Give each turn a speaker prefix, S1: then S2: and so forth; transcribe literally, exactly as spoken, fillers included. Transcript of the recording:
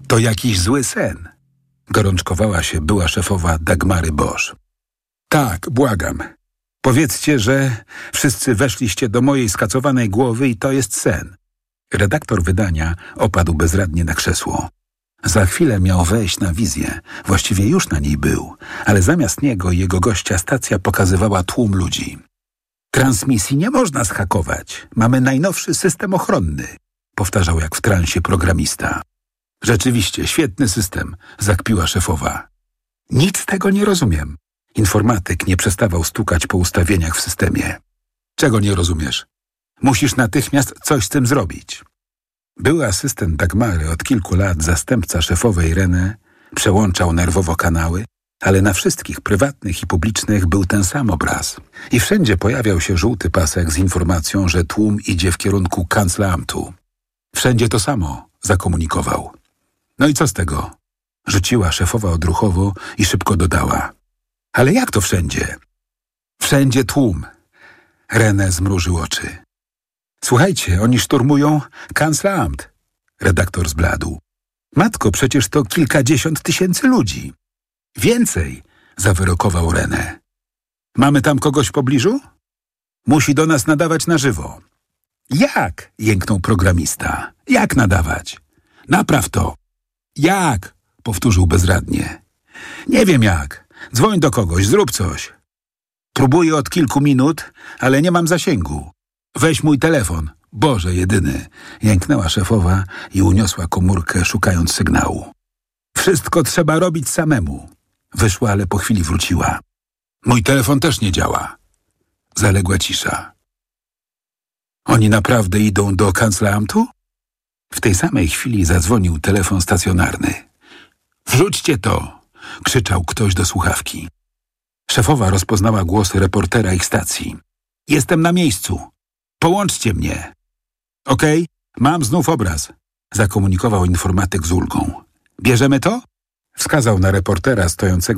S1: To jakiś zły sen. Gorączkowała się była szefowa Dagmary Bosch. Tak, błagam. Powiedzcie, że wszyscy weszliście do mojej skacowanej głowy i to jest sen. Redaktor wydania opadł bezradnie na krzesło. Za chwilę miał wejść na wizję. Właściwie już na niej był, ale zamiast niego i jego gościa stacja pokazywała tłum ludzi. Transmisji nie można zhakować. Mamy najnowszy system ochronny, powtarzał jak w transie programista. Rzeczywiście, świetny system, zakpiła szefowa. Nic z tego nie rozumiem. Informatyk nie przestawał stukać po ustawieniach w systemie. Czego nie rozumiesz? Musisz natychmiast coś z tym zrobić. Były asystent Dagmary, od kilku lat zastępca szefowej René, przełączał nerwowo kanały, ale na wszystkich prywatnych i publicznych był ten sam obraz. I wszędzie pojawiał się żółty pasek z informacją, że tłum idzie w kierunku Kanzleramtu. Wszędzie to samo, zakomunikował. No i co z tego? Rzuciła szefowa odruchowo i szybko dodała. Ale jak to wszędzie? Wszędzie tłum. René zmrużył oczy. Słuchajcie, oni szturmują Kanzleramt. Redaktor zbladł. Matko, przecież to kilkadziesiąt tysięcy ludzi. Więcej, zawyrokował René. Mamy tam kogoś w pobliżu? Musi do nas nadawać na żywo. Jak? Jęknął programista. Jak nadawać? Napraw to. Jak? Powtórzył bezradnie. Nie wiem jak. Dzwoń do kogoś, zrób coś. Próbuję od kilku minut, ale nie mam zasięgu. Weź mój telefon. Boże jedyny. Jęknęła szefowa i uniosła komórkę, szukając sygnału. Wszystko trzeba robić samemu. Wyszła, ale po chwili wróciła. Mój telefon też nie działa. Zaległa cisza. Oni naprawdę idą do Kanzleramtu? W tej samej chwili zadzwonił telefon stacjonarny. Wrzućcie to! Krzyczał ktoś do słuchawki. Szefowa rozpoznała głos reportera ich stacji. Jestem na miejscu. Połączcie mnie. Okej, mam znów obraz, zakomunikował informatyk z ulgą. Bierzemy to? Wskazał na reportera stojącego